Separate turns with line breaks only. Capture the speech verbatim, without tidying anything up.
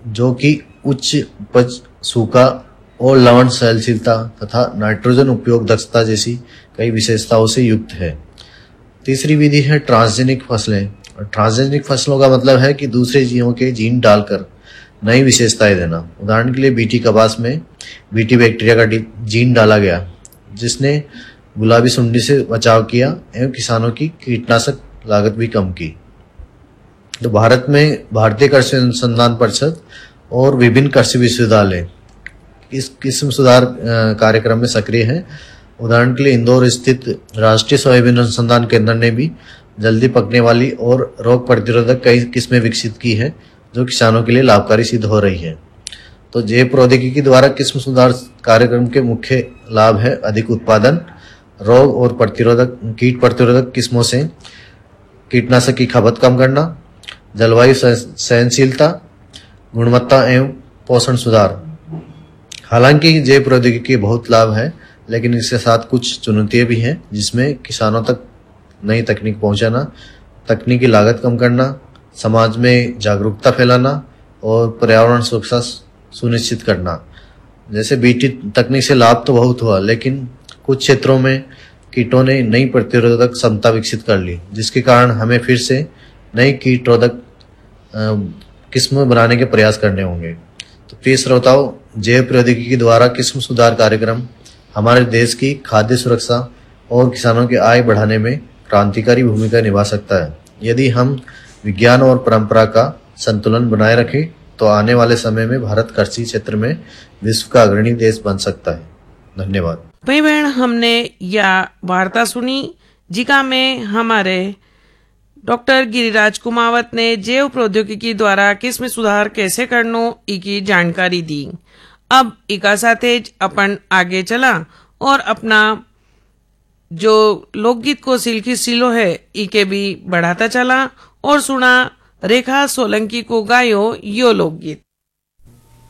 जो कि उच्च उपज, सूखा और लवण सहनशीलता तथा नाइट्रोजन उपयोग दक्षता जैसी कई विशेषताओं से युक्त है। तीसरी विधि है ट्रांसजेनिक फसलें। ट्रांसजेनिक फसलों का मतलब है कि दूसरे जीवों के जीन डालकर नई विशेषताएं देना। उदाहरण के लिए बीटी कपास में बीटी बैक्टीरिया का जीन डाला गया, जिसने गुलाबी सुंडी से बचाव किया एवं किसानों की कीटनाशक लागत भी कम की। तो भारत में भारतीय कृषि अनुसंधान परिषद और विभिन्न कृषि विश्वविद्यालय इस किस्म सुधार कार्यक्रम में सक्रिय है। उदाहरण के लिए इंदौर स्थित राष्ट्रीय सोयाबीन अनुसंधान केंद्र ने भी जल्दी पकने वाली और रोग प्रतिरोधक कई किस्में विकसित की है, जो किसानों के लिए लाभकारी सिद्ध हो रही है। तो जैव प्रौद्योगिकी द्वारा किस्म सुधार कार्यक्रम के मुख्य लाभ है अधिक उत्पादन, रोग और प्रतिरोधक कीट प्रतिरोधक किस्मों से कीटनाशक की खपत कम करना, जलवायु सहनशीलता, गुणवत्ता एवं पोषण सुधार। हालांकि जैव प्रौद्योगिकी के बहुत लाभ है, लेकिन इसके साथ कुछ चुनौतियां भी हैं, जिसमें किसानों तक नई तकनीक पहुंचाना, तकनीकी लागत कम करना, समाज में जागरूकता फैलाना और पर्यावरण सुरक्षा सुनिश्चित करना। जैसे बीटी तकनीक से लाभ तो बहुत हुआ, लेकिन कुछ क्षेत्रों में कीटों ने नई प्रतिरोधक क्षमता विकसित कर ली, जिसके कारण हमें फिर से नई कीटरोधक किस्म बनाने के प्रयास करने होंगे। तो प्रिय श्रोताओं, जैव प्रौद्योगिकी द्वारा किस्म सुधार कार्यक्रम हमारे देश की खाद्य सुरक्षा और किसानों की आय बढ़ाने में क्रांतिकारी भूमिका निभा सकता है। यदि हम विज्ञान और परंपरा का संतुलन बनाए रखें, तो आने वाले समय में भारत कृषि क्षेत्र में विश्व का अग्रणी देश बन सकता है। धन्यवाद।
भाई बहन, हमने यह वार्ता सुनी जिका में हमारे डॉक्टर गिरिराज कुमावत ने जैव प्रौद्योगिकी द्वारा किस्म सुधार कैसे करनो इकी जानकारी दी। अब इका साथे अपन आगे चला और अपना जो लोकगीत को सिल्की सिलो है इके भी बढ़ाता चला और सुना रेखा सोलंकी को गायो यो लोकगीत।